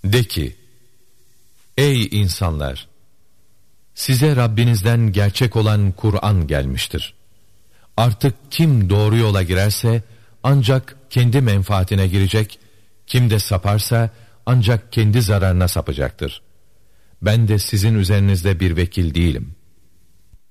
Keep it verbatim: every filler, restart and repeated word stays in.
De ki, ey insanlar! Size Rabbinizden gerçek olan Kur'an gelmiştir. Artık kim doğru yola girerse ancak kendi menfaatine girecek, kim de saparsa ancak kendi zararına sapacaktır. Ben de sizin üzerinizde bir vekil değilim.